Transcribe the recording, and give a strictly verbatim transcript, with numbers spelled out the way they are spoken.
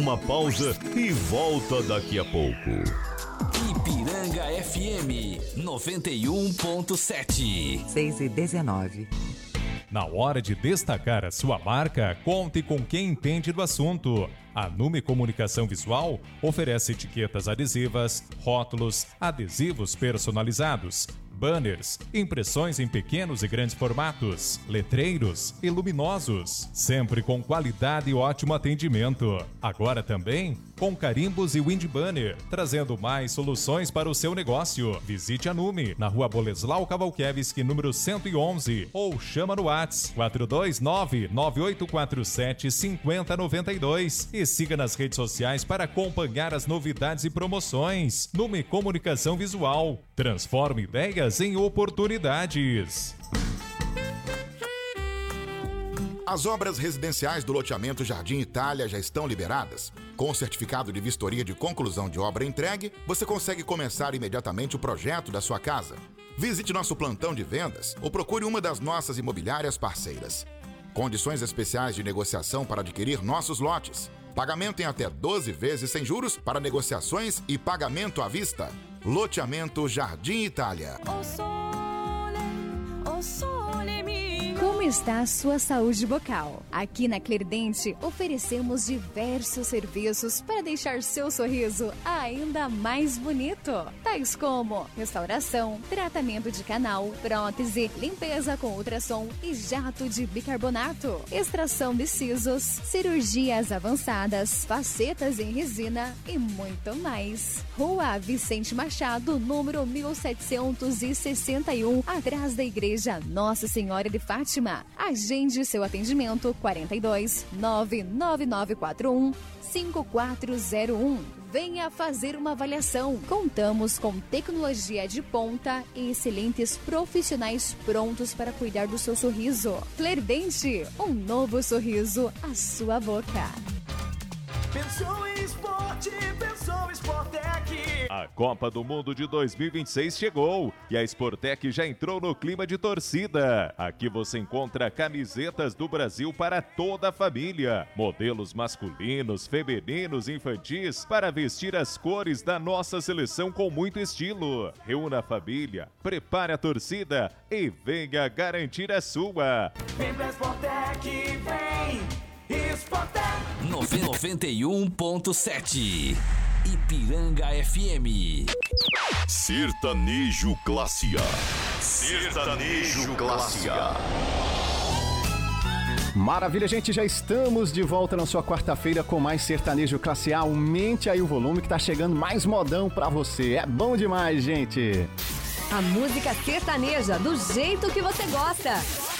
uma pausa e volta daqui a pouco. Ipiranga F M noventa e um ponto sete. seis e dezenove. Na hora de destacar a sua marca, conte com quem entende do assunto. A Nume Comunicação Visual oferece etiquetas adesivas, rótulos, adesivos personalizados, banners, impressões em pequenos e grandes formatos, letreiros e luminosos, sempre com qualidade e ótimo atendimento. Agora também com carimbos e wind banner, trazendo mais soluções para o seu negócio. Visite a Nume, na rua Boleslau Cavalkiewicz, número cento e onze, ou chama no WhatsApp quatro dois nove, nove oito quatro sete, cinco zero nove dois e siga nas redes sociais para acompanhar as novidades e promoções. Nume Comunicação Visual, transforma ideias em oportunidades. As obras residenciais do loteamento Jardim Itália já estão liberadas. Com o certificado de vistoria de conclusão de obra entregue, você consegue começar imediatamente o projeto da sua casa. Visite nosso plantão de vendas ou procure uma das nossas imobiliárias parceiras. Condições especiais de negociação para adquirir nossos lotes. Pagamento em até doze vezes sem juros para negociações e pagamento à vista. Loteamento Jardim Itália. Como está a sua saúde bucal? Aqui na Clerdente oferecemos diversos serviços para deixar seu sorriso ainda mais bonito. Tais como restauração, tratamento de canal, prótese, limpeza com ultrassom e jato de bicarbonato, extração de sisos, cirurgias avançadas, facetas em resina e muito mais. Rua Vicente Machado, número mil setecentos e sessenta e um, atrás da Igreja Nossa Senhora de Fátima. Agende seu atendimento quarenta e dois, nove nove nove quatro um, cinco quatro zero um. Venha fazer uma avaliação. Contamos com tecnologia de ponta e excelentes profissionais prontos para cuidar do seu sorriso. Clerdente, um novo sorriso à sua boca. Pensou em esporte, pensou em Sportec. A Copa do Mundo de dois mil e vinte e seis chegou e a Sportec já entrou no clima de torcida. Aqui você encontra camisetas do Brasil para toda a família, modelos masculinos, femininos e infantis para vestir as cores da nossa seleção com muito estilo. Reúna a família, prepare a torcida e venha garantir a sua. Vem pra Sportec, vem! Sportec noventa e um ponto sete. Ipiranga F M. Sertanejo Classe A. Sertanejo Classe A. Maravilha, gente, já estamos de volta na sua quarta-feira com mais Sertanejo Classe A. Aumente aí o volume que tá chegando mais modão pra você. É bom demais, gente. A música sertaneja do jeito que você gosta.